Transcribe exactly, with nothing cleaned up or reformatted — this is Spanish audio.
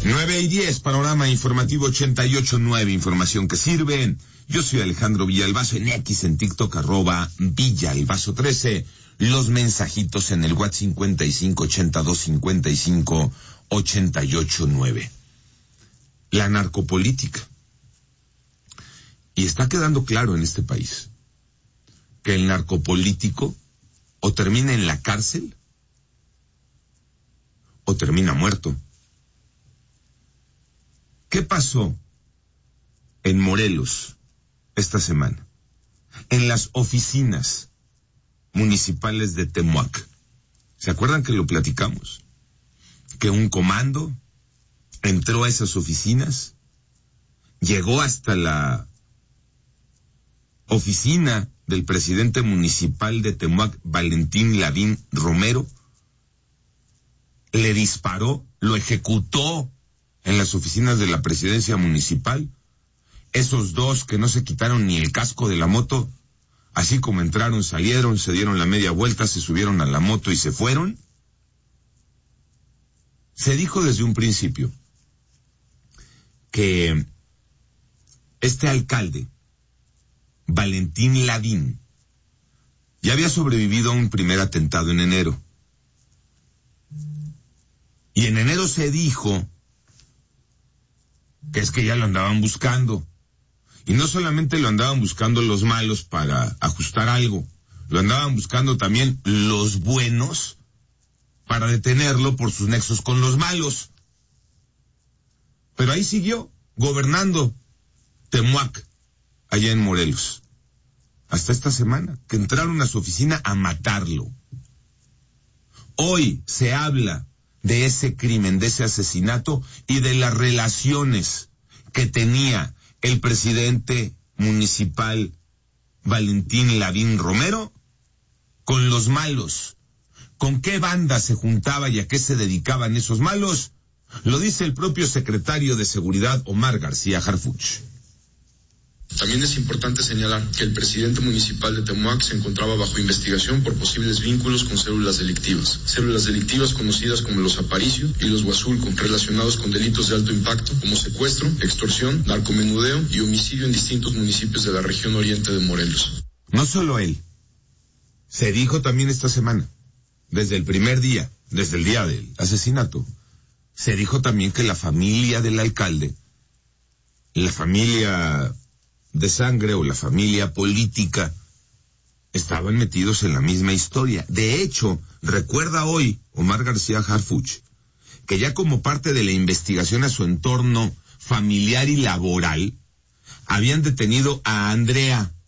nueve y diez, panorama informativo ochenta y ocho nueve, información que sirve. Yo soy Alejandro Villalbazo, en X, en TikTok, arroba Villalbazo trece. Los mensajitos en el WhatsApp cincuenta y cinco ochenta y dos cincuenta y cinco ochenta y ocho nueve. La narcopolítica. Y está quedando claro en este país que el narcopolítico o termina en la cárcel o termina muerto. ¿Qué pasó en Morelos esta semana? En las oficinas municipales de Temuac. ¿Se acuerdan que lo platicamos? Que un comando entró a esas oficinas, llegó hasta la oficina del presidente municipal de Temuac, Valentín Lavín Romero, le disparó, lo ejecutó en las oficinas de la presidencia municipal. Esos dos que no se quitaron ni el casco de la moto, así como entraron, salieron, se dieron la media vuelta, se subieron a la moto y se fueron. Se dijo desde un principio que este alcalde, Valentín Lavín, ya había sobrevivido a un primer atentado en enero. Y en enero se dijo que es que ya lo andaban buscando. Y no solamente lo andaban buscando los malos para ajustar algo, lo andaban buscando también los buenos para detenerlo por sus nexos con los malos. Pero ahí siguió gobernando Temuac, allá en Morelos, hasta esta semana, que entraron a su oficina a matarlo. Hoy se habla de ese crimen, de ese asesinato y de las relaciones que tenía el presidente municipal Valentín Lavín Romero con los malos. ¿Con qué banda se juntaba y a qué se dedicaban esos malos? Lo dice el propio secretario de Seguridad, Omar García Harfuch. También es importante señalar que el presidente municipal de Temuac se encontraba bajo investigación por posibles vínculos con células delictivas. Células delictivas conocidas como los Aparicio y los Huazulco, relacionados con delitos de alto impacto como secuestro, extorsión, narcomenudeo y homicidio en distintos municipios de la región oriente de Morelos. No solo él. Se dijo también esta semana, desde el primer día, desde el día del asesinato, se dijo también que la familia del alcalde, la familia de sangre o la familia política, estaban metidos en la misma historia. De hecho, recuerda hoy Omar García Harfuch que ya como parte de la investigación a su entorno familiar y laboral, habían detenido a Andrea,